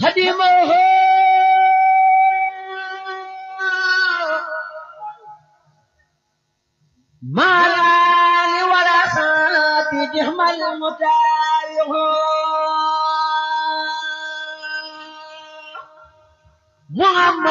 خدمه ما لا ولا خاب جهم المتاريخ محمد